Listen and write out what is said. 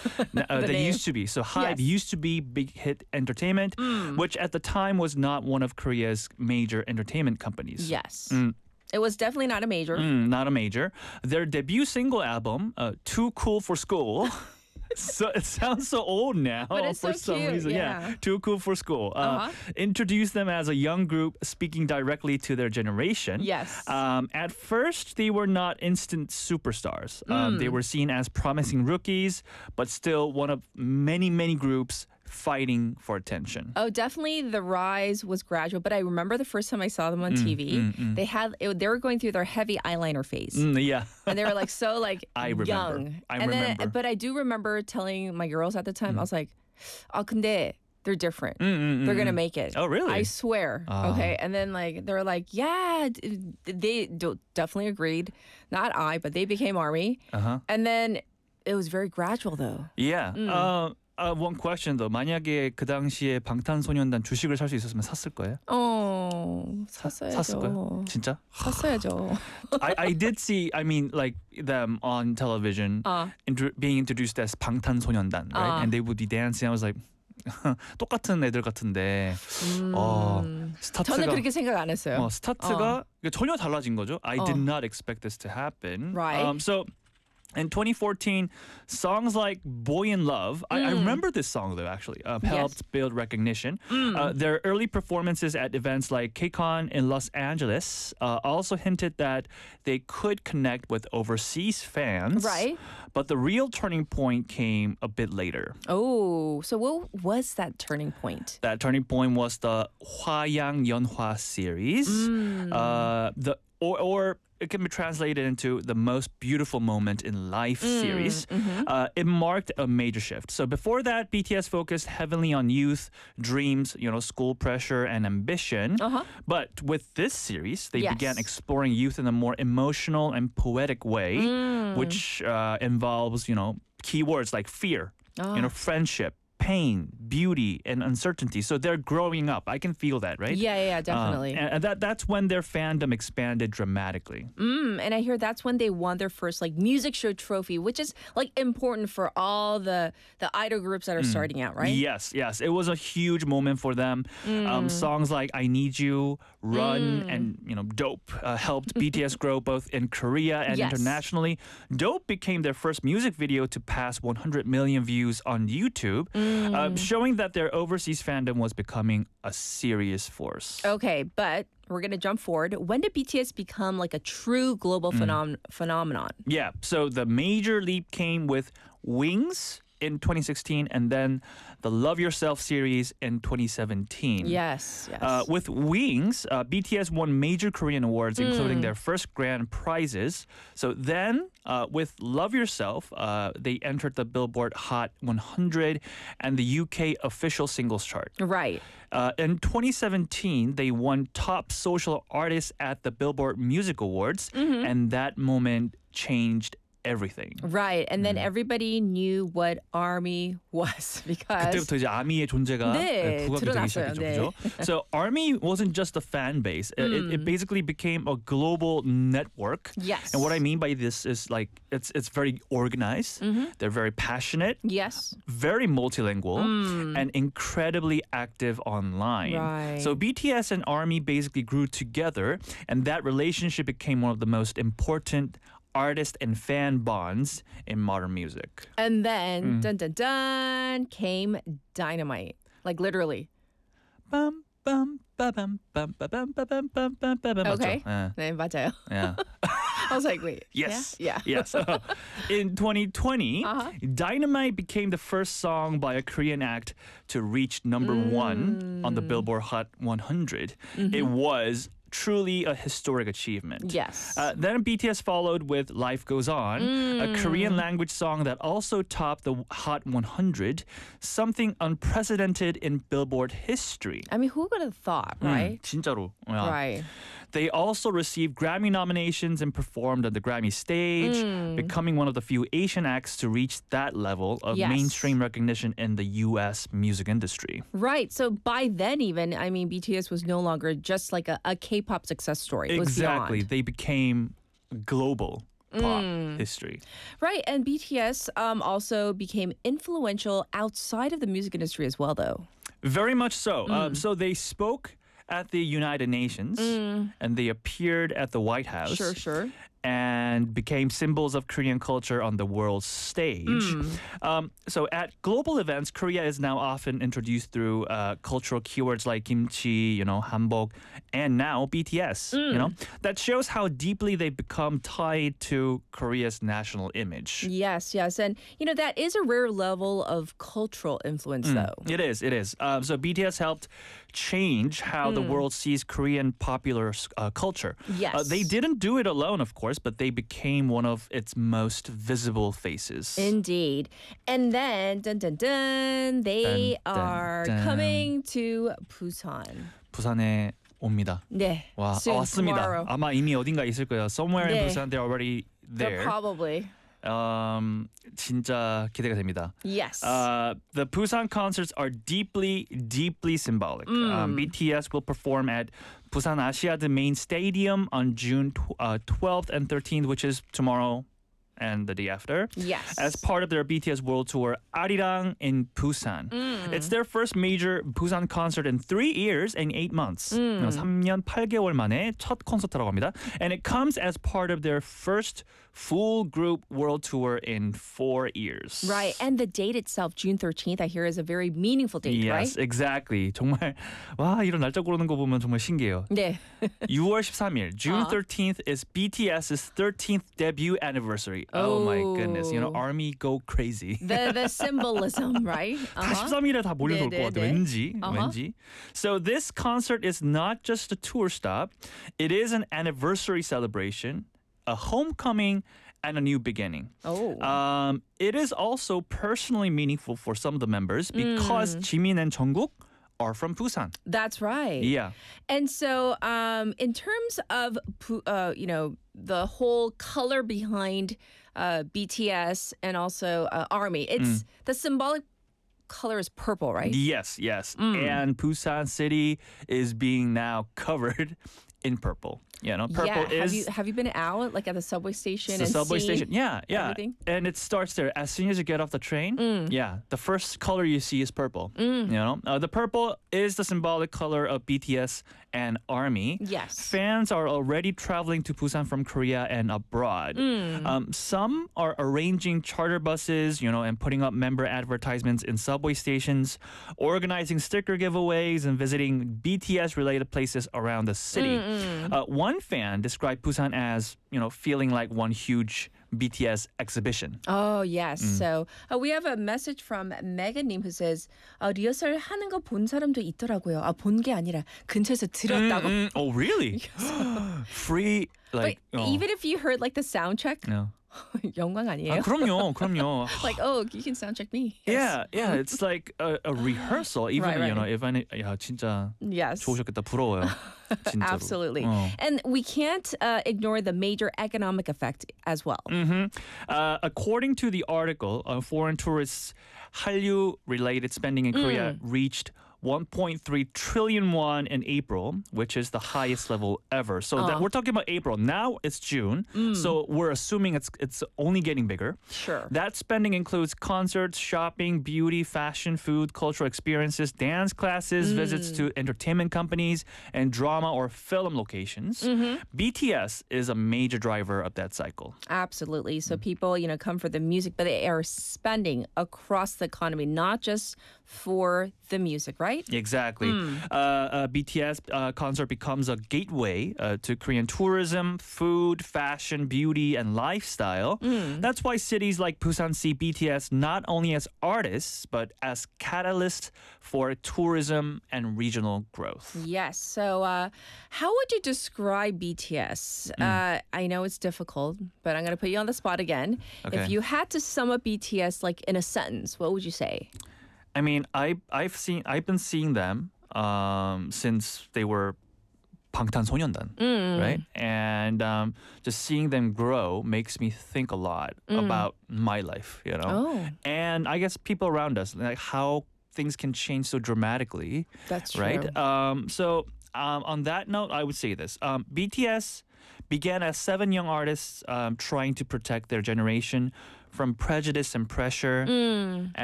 They name. used to be. So HYBE Yes. used to be Big Hit Entertainment, which at the time was not one of Korea's major entertainment companies. Yes. It was definitely not a major. Not a major. Their debut single album, Too Cool for School. So it sounds so old now But it's for so some cute, reason. yeah. Too Cool for School. Introduced them as a young group speaking directly to their generation. Yes. At first, they were not instant superstars. They were seen as promising rookies, but still one of many, many groups fighting for attention. Oh, definitely the rise was gradual, but I remember the first time I saw them on TV, they were going through their heavy eyeliner phase. Yeah. And they were like so like I remember. young. I and remember. Then, but I do remember telling my girls at the time, I was like, "Oh, 근데 they're different. They're gonna make it. Oh, really? I swear." Okay, and then like they were like, "Yeah," they definitely agreed. Not I, but they became ARMY. And then it was very gradual though. Yeah. One question though. 만약에 그 당시에 방탄소년단 주식을 살 수 있었으면 샀을 거예요? 샀어야죠. 샀을 거예요? 진짜? 샀어야죠. I did see, I mean, like them on television being introduced as 방탄소년단, right? And they would be dancing. I was like, 똑같은 애들 같은데. 저는 스타트가 그렇게 생각 안 했어요. 스타트가 전혀 달라진 거죠. I did not expect this to happen. Right. So in 2014, songs like Boy in Love, I remember this song though actually, helped build recognition. Their early performances at events like KCON in Los Angeles also hinted that they could connect with overseas fans. Right. But the real turning point came a bit later. Oh, so what was that turning point? That turning point was the 화양 연화 series. Or it can be translated into the most beautiful moment in life series. It marked a major shift. So before that, BTS focused heavily on youth, dreams, school pressure and ambition. But with this series, they began exploring youth in a more emotional and poetic way, which involves, keywords like fear, friendship, pain, beauty, and uncertainty. So they're growing up. I can feel that, right? Yeah, definitely. And that's when their fandom expanded dramatically. And I hear that's when they won their first like music show trophy, which is like important for all the idol groups that are starting out, right? Yes. It was a huge moment for them. Songs like I Need You, Run, and Dope helped BTS grow both in Korea and internationally. Dope became their first music video to pass 100 million views on YouTube. Showing that their overseas fandom was becoming a serious force. Okay, but we're going to jump forward. When did BTS become like a true global phenomenon? Yeah, so the major leap came with Wings in 2016 and then the Love Yourself series in 2017. Yes. With Wings, BTS won major Korean awards, including their first grand prizes. So then, with Love Yourself, they entered the Billboard Hot 100 and the UK official singles chart. Right. In 2017, they won Top Social Artist at the Billboard Music Awards, and that moment changed everything. Right. And then everybody knew what ARMY was because 그때부터 이제 아미의 존재가 부각이 되기 드러났어요. 시작했죠. 그죠? So ARMY wasn't just a fan base. It basically became a global network. Yes. And what I mean by this is like it's very organized. They're very passionate. Yes. Very multilingual and incredibly active online. Right. So BTS and ARMY basically grew together, and that relationship became one of the most important artist and fan bonds in modern music. And then, dun dun dun, came Dynamite. Like literally. Bum, bum, ba-bum, bum, ba-bum, ba-bum, bum, bum, ba-bum. Okay. 맞죠? 네, 맞아요. Yeah. I was like, wait. Yes. Yeah. Yes. In 2020, Dynamite became the first song by a Korean act to reach number one on the Billboard Hot 100. It was truly a historic achievement. Yes. Then BTS followed with Life Goes On, a Korean language song that also topped the Hot 100, something unprecedented in Billboard history. I mean, who would have thought, right? 진짜로. Yeah. Right. They also received Grammy nominations and performed on the Grammy stage, becoming one of the few Asian acts to reach that level of mainstream recognition in the U.S. music industry. Right. So by then even, I mean, BTS was no longer just like a K-pop success story. It was Exactly. beyond. They became global. pop history. Right, and BTS also became influential outside of the music industry as well, though. Very much so. So they spoke at the United Nations and they appeared at the White House. Sure. And became symbols of Korean culture on the world stage. So at global events, Korea is now often introduced through cultural keywords like kimchi, hanbok, and now BTS. That shows how deeply they've become tied to Korea's national image. Yes, and that is a rare level of cultural influence, though. It is. So BTS helped change how the world sees Korean popular culture. Yes. They didn't do it alone, of course, but they became one of its most visible faces. Indeed. And then, they are coming to Busan. 부산에 옵니다. 네. 와, soon, 왔습니다. tomorrow. 아마 이미 어딘가 있을 거예요. Somewhere in 네. Busan, they're already there. Probably. 진짜 기대가 됩니다. Yes. The Busan concerts are deeply, deeply symbolic. BTS will perform at Busan Asiad main stadium on June 12th and 13th, which is tomorrow and the day after. Yes. As part of their BTS World Tour, Arirang in Busan. It's their first major Busan concert in 3 years and 8 months. 3년 8개월 만에 첫 콘서트라고 합니다. And it comes as part of their first full group world tour in 4 years. Right. And the date itself, June 13th, I hear is a very meaningful date, right? Yes, exactly. 정말 와, 이런 날짜 고르는 거 보면 정말 신기해요. 네. 6월 13일, June 13th is BTS's 13th debut anniversary. Oh my goodness. Army go crazy. The symbolism, right? 다 13일에 다 몰려올 것 같아요. 네. 왠지. So this concert is not just a tour stop. It is an anniversary celebration, a homecoming, and a new beginning. Oh. It is also personally meaningful for some of the members because Jimin and Jungkook are from Busan. That's right. Yeah. And so in terms of, the whole color behind BTS and also ARMY, it's the symbolic color is purple, right? Yes. And Busan City is being now covered in purple. Purple is... Have you been out like at the subway station? The subway station. Yeah. everything? And it starts there. As soon as you get off the train, the first color you see is purple. The purple is the symbolic color of BTS and ARMY. Yes. Fans are already traveling to Busan from Korea and abroad. Some are arranging charter buses, and putting up member advertisements in subway stations, organizing sticker giveaways, and visiting BTS-related places around the city. One fan described Busan as, feeling like one huge BTS exhibition. Oh, yes. So we have a message from Megan-님 who says, 리허설 하는 거 본 사람도 있더라고요. 본 게 아니라 근처에서 들었다고. Oh, really? Free, like... Even if you heard like the sound check, No. 영광 아니에요? 그럼요. Like, you can sound check me. Yeah, it's like a rehearsal. Even, Right. if I, 진짜 Yes. 좋으셨겠다. 부러워요. 진짜로. Absolutely. And we can't ignore the major economic effect as well. According to the article, foreign tourists' Hallyu-related spending in Korea reached 1.3 trillion won in April, which is the highest level ever. So that we're talking about April. Now it's June. So we're assuming it's only getting bigger. Sure. That spending includes concerts, shopping, beauty, fashion, food, cultural experiences, dance classes, visits to entertainment companies, and drama or film locations. BTS is a major driver of that cycle. Absolutely. So people, come for the music, but they are spending across the economy, not just for the music, right? Exactly. BTS concert becomes a gateway to Korean tourism, food, fashion, beauty, and lifestyle. That's why cities like Busan see BTS not only as artists, but as catalysts for tourism and regional growth. Yes. So how would you describe BTS? I know it's difficult, but I'm going to put you on the spot again. Okay. If you had to sum up BTS like in a sentence, what would you say? I mean, I've been seeing them since they were 방탄소년단, right? And just seeing them grow makes me think a lot about my life, And I guess people around us, like how things can change so dramatically. That's true. Right? So on that note, I would say this: BTS began as 7 young artists trying to protect their generation from prejudice and pressure.